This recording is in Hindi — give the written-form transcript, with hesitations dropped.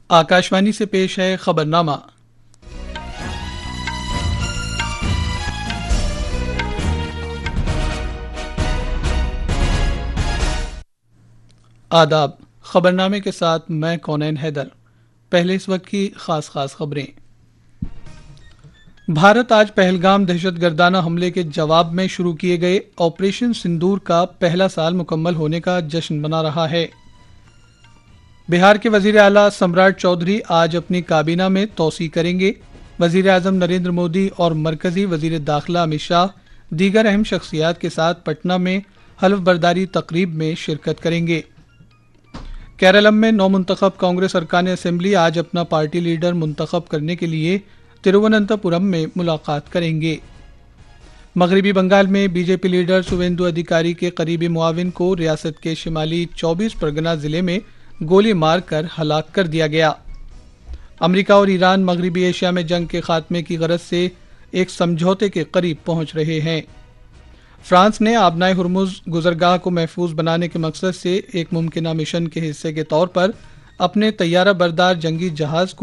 आकाशवाणी से पेश है खबरनामा। आदाब। खबरनामे के साथ मैं कौनैन हैदर। पहले इस वक्त की खास खबरें। भारत आज पहलगाम दहशतगर्दाना हमले के जवाब में शुरू किए गए ऑपरेशन सिंदूर का पहला साल मुकम्मल होने का जश्न मना रहा है। बिहार के वजीर आला सम्राट चौधरी आज अपनी काबीना में तौसी करेंगे। वजीर आजम नरेंद्र मोदी और मरकजी वजीर दाखिला अमित शाह दीगर अहम शख्सियात के साथ पटना में हल्फ बर्दारी तकरीब में शिरकत करेंगे। केरलम में नौमुंतखब कांग्रेस अरकान असेंबली आज अपना पार्टी लीडर मुंतखब करने के लिए तिरुवनंतपुरम में मुलाकात करेंगे। मगरबी बंगाल में बीजेपी लीडर शुवेंदु अधिकारी के करीबी मुआविन को रियासत के शिमाली 24 परगना जिले में गोली मारकर हलाक कर दिया गया। अमेरिका और ईरान मगरबी एशिया में जंग के खात्मे की गरज से एक समझौते के करीब पहुंच रहे हैं। फ्रांस ने आबनाए हुर्मुज गुजरगाह को महफूज बनाने के मकसद से एक मुमकिना मिशन के हिस्से के तौर पर अपने तैयारा बरदार जंगी जहाज को